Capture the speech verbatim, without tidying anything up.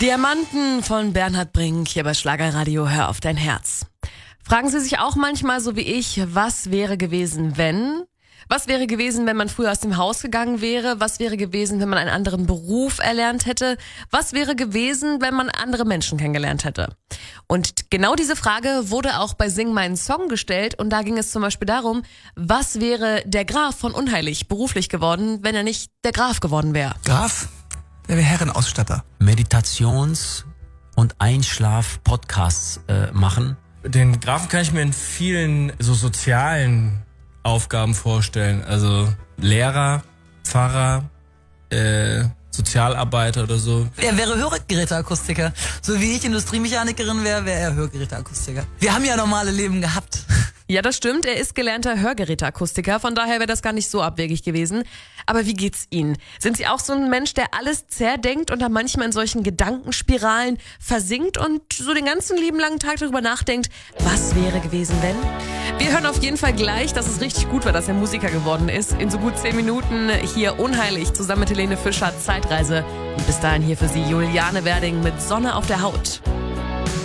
Diamanten von Bernhard Brink hier bei Schlagerradio. Hör auf dein Herz. Fragen Sie sich auch manchmal so wie ich, was wäre gewesen, wenn? Was wäre gewesen, wenn man früher aus dem Haus gegangen wäre? Was wäre gewesen, wenn man einen anderen Beruf erlernt hätte? Was wäre gewesen, wenn man andere Menschen kennengelernt hätte? Und genau diese Frage wurde auch bei Sing meinen Song gestellt. Und da ging es zum Beispiel darum, was wäre der Graf von Unheilig beruflich geworden, wenn er nicht der Graf geworden wäre? Graf? Der wäre Herrenausstatter. Meditations- und Einschlaf-Podcasts äh, machen. Den Grafen kann ich mir in vielen so sozialen Aufgaben vorstellen. Also Lehrer, Pfarrer, äh, Sozialarbeiter oder so. Er wäre Hörgeräteakustiker. So wie ich Industriemechanikerin wäre, wäre er Hörgeräteakustiker. Wir haben ja normale Leben gehabt. Ja, das stimmt. Er ist gelernter Hörgeräteakustiker. Von daher wäre das gar nicht so abwegig gewesen. Aber wie geht's Ihnen? Sind Sie auch so ein Mensch, der alles zerdenkt und da manchmal in solchen Gedankenspiralen versinkt und so den ganzen lieben langen Tag darüber nachdenkt, was wäre gewesen, wenn? Wir hören auf jeden Fall gleich, dass es richtig gut war, dass er Musiker geworden ist. In so gut zehn Minuten hier Unheilig zusammen mit Helene Fischer, Zeitreise. Und bis dahin hier für Sie Juliane Werding mit Sonne auf der Haut.